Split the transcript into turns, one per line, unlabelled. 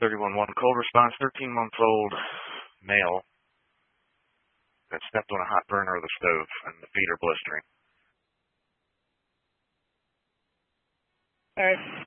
311 cold response, 13-month-old male that stepped on a hot burner of the stove and the feet are blistering.
All right.